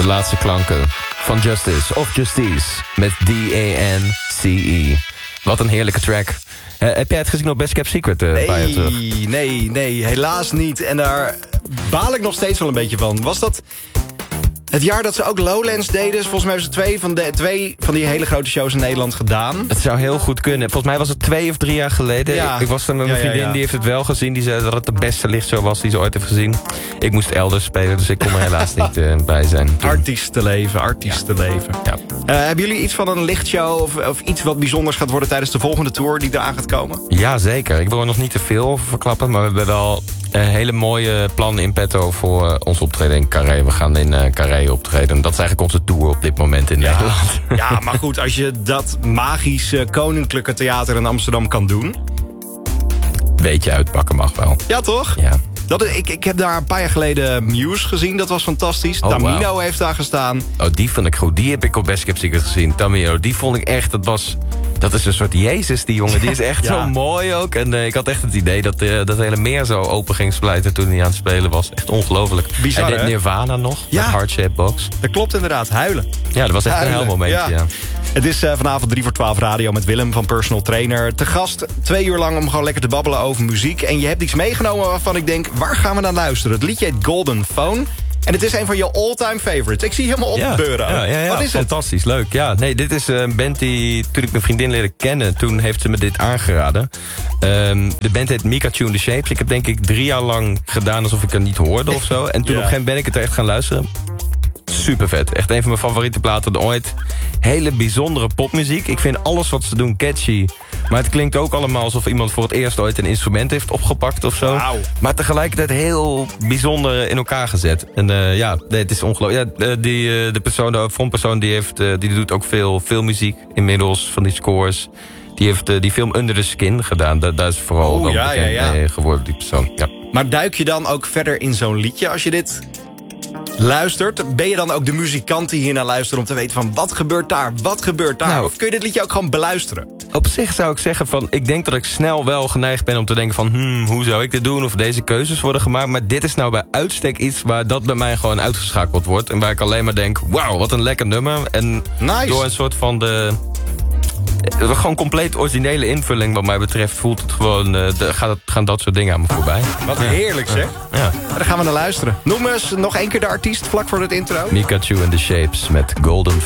De laatste klanken van Justice of Justice met D-A-N-C-E. Wat een heerlijke track. Heb jij het gezien op Best Kept Secret? Nee, helaas niet. En daar baal ik nog steeds wel een beetje van. Was dat het jaar dat ze ook Lowlands deden? Volgens mij hebben ze twee van die hele grote shows in Nederland gedaan. Het zou heel goed kunnen. Volgens mij was het 2 of 3 jaar geleden. Ja. Ik was er met mijn vriendin, die heeft het wel gezien. Die zei dat het de beste lichtshow was die ze ooit heeft gezien. Ik moest elders spelen, dus ik kon er helaas niet bij zijn. Artiestenleven. Ja. Hebben jullie iets van een lichtshow of iets wat bijzonders gaat worden tijdens de volgende tour die eraan gaat komen? Ja, zeker. Ik wil er nog niet te veel over verklappen, maar we hebben wel hele mooie plannen in petto voor ons optreden in Carré. We gaan in Carré optreden. Dat is eigenlijk onze tour op dit moment in Nederland. Ja, maar goed, als je dat magische koninklijke theater in Amsterdam kan doen. Beetje uitpakken mag wel. Ja, toch? Ja. Ik heb daar een paar jaar geleden Muse gezien. Dat was fantastisch. Tamino heeft daar gestaan. Oh, die vond ik goed. Die heb ik op Best Kept Secret gezien. Tamino, die vond ik echt... Dat is een soort Jezus, die jongen. Die is echt zo mooi ook. En ik had echt het idee dat het hele meer zo open ging splijten toen hij aan het spelen was. Echt ongelooflijk. Bizar, hij deed hè? Nirvana nog. Ja. Met Heart Shaped Box. Dat klopt inderdaad. Huilen. Ja, dat was echt een heel momentje. Ja. Het is vanavond 3 voor 12 radio met Willem van Personal Trainer. Te gast 2 uur lang om gewoon lekker te babbelen over muziek. En je hebt iets meegenomen waarvan ik denk, waar gaan we naar luisteren? Het liedje heet Golden Phone. En het is een van je all-time favorites. Ik zie helemaal opbeuren. Ja, wat is het? Fantastisch, leuk. Ja, nee, dit is een band die, toen ik mijn vriendin leerde kennen, toen heeft ze me dit aangeraden. De band heet Mika Tune the Shapes. Ik heb denk ik 3 jaar lang gedaan alsof ik het niet hoorde of zo. En toen op een gegeven moment ben ik het echt gaan luisteren. Super vet. Echt een van mijn favoriete platen ooit. Hele bijzondere popmuziek. Ik vind alles wat ze doen catchy. Maar het klinkt ook allemaal alsof iemand voor het eerst ooit een instrument heeft opgepakt of zo. Wauw. Maar tegelijkertijd heel bijzonder in elkaar gezet. En het is ongelooflijk. Ja, de frontpersoon die doet ook veel muziek inmiddels van die scores. Die heeft die film Under the Skin gedaan. Daar is vooral bekend mee geworden, die persoon. Ja. Maar duik je dan ook verder in zo'n liedje als je dit luistert? Ben je dan ook de muzikant die hier naar luistert om te weten van wat gebeurt daar? Nou, of kun je dit liedje ook gewoon beluisteren? Op zich zou ik zeggen van, ik denk dat ik snel wel geneigd ben om te denken van, hoe zou ik dit doen? Of deze keuzes worden gemaakt. Maar dit is nou bij uitstek iets waar dat bij mij gewoon uitgeschakeld wordt. En waar ik alleen maar denk, wauw, wat een lekker nummer. En nice. Door een soort van gewoon compleet originele invulling wat mij betreft voelt het gewoon, gaan dat soort dingen aan me voorbij. Wat heerlijk zeg. Ja. Daar gaan we naar luisteren. Noem eens nog 1 keer de artiest vlak voor het intro. Mika Tune and the Shapes met Golden